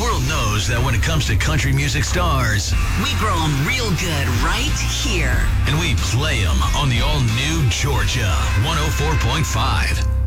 world knows that when it comes to country music stars, we grow them real good right here. And we play them on the all-new Georgia 104.5.